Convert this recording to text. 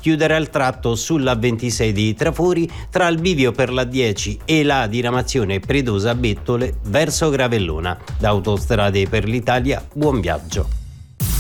chiuderà il tratto sulla 26 di Trafori tra il bivio per la 10 e la diramazione Predosa Bettole verso Gravellona. Da Autostrade per l'Italia, buon viaggio.